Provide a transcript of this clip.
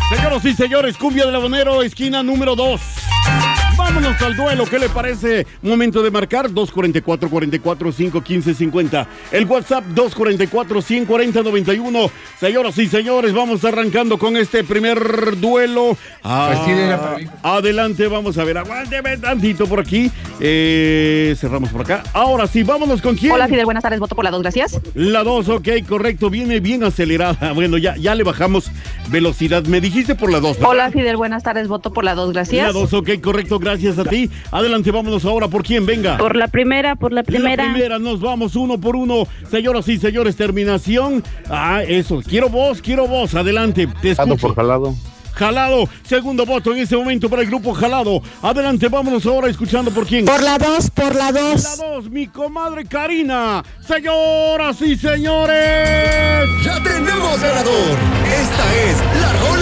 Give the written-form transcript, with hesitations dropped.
Señoras y señores, Cumbia del Habanero, esquina número 2. Vámonos al duelo, ¿qué le parece? Momento de marcar, 244-44-515-50. El WhatsApp, 244-140-91. Señoras y señores, vamos arrancando con este primer duelo. Adelante, vamos a ver, aguánteme tantito por aquí. Cerramos por acá. Ahora sí, vámonos con quién. Hola, Fidel, buenas tardes, voto por la 2, gracias. La 2, ok, correcto, viene bien acelerada. Bueno, ya le bajamos velocidad. Me dijiste por la 2, ¿verdad? Hola, Fidel, buenas tardes, voto por la 2, gracias. La 2, ok, correcto, gracias a ti. Adelante, vámonos ahora por quién, venga. Por la primera. La primera, nos vamos uno por uno. Señoras y señores, terminación. Eso, quiero voz. Adelante, te escucho. Por Jalado. Jalado, segundo voto en este momento para el grupo Jalado. Adelante, vámonos ahora escuchando por quién. Por la 2. La 2, mi comadre Karina. Señoras y señores, ya tenemos ganador. Esta es la ronda